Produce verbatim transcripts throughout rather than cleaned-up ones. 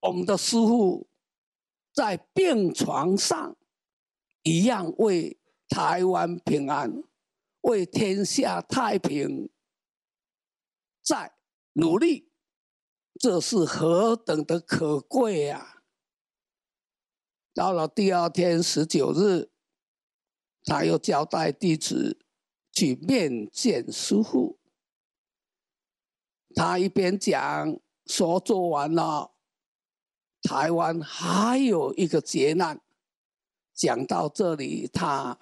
我们的师父在病床上一样为台湾平安、为天下太平在努力，这是何等的可贵啊！到了第二天十九日，他又交代弟子去面见师父。他一边讲说做完了，台湾还有一个劫难。讲到这里，他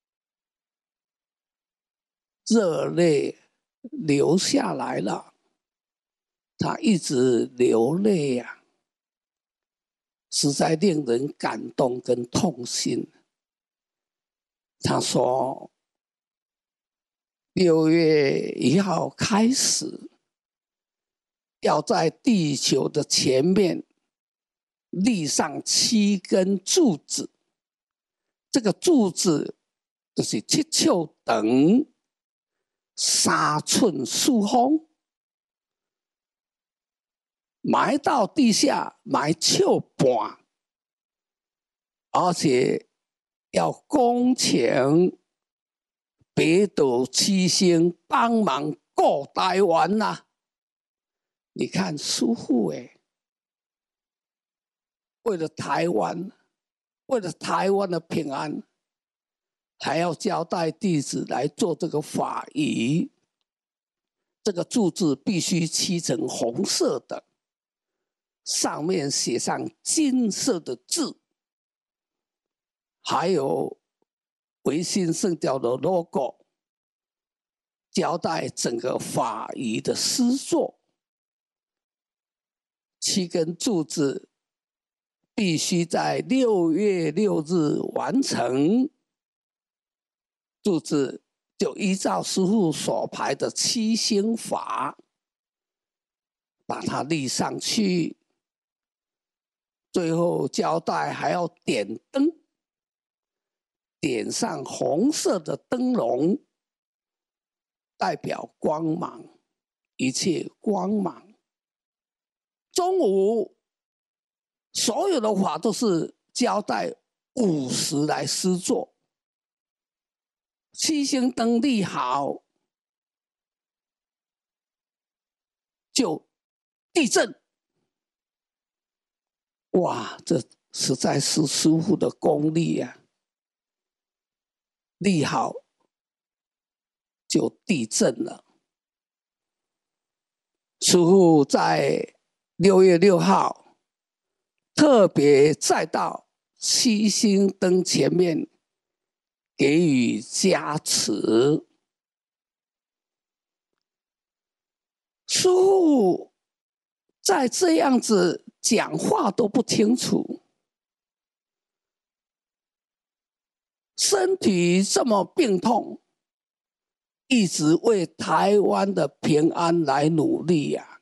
热泪流下来了，他一直流泪呀、啊，实在令人感动跟痛心。他说，六月一号开始，要在地球的前面立上七根柱子，这个柱子就是七尺长，三寸树峰，埋到地下，埋尺半，而且要恭请北斗七星帮忙顾台湾呐、啊！你看师父哎，为了台湾，为了台湾的平安，还要交代弟子来做这个法仪。这个柱子必须漆成红色的，上面写上金色的字，还有维新圣教的 logo， 交代整个法仪的施作。七根柱子必须在六月六日完成，柱子就依照师父所排的七星法，把它立上去。最后交代还要点灯，点上红色的灯笼，代表光芒，一切光芒。中午所有的法都是交代午时来施作。七星灯立好，就地震。哇，这实在是师父的功力啊！立好就地震了。师父在六月六号特别再到七星灯前面给予加持。师父在这样子讲话都不清楚，身体这么病痛，一直为台湾的平安来努力呀、啊。